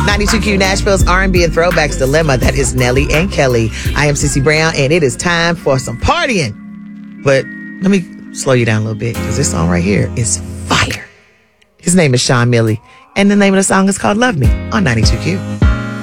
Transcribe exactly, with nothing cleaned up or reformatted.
ninety-two Q Nashville's R and B and Throwbacks Dilemma. That is Nelly and Kelly. I am Cece Brown, and it is time for some partying. But let me slow you down a little bit, because this song right here is fire. His name is Sean Milley, and the name of the song is called Love Me on ninety-two Q.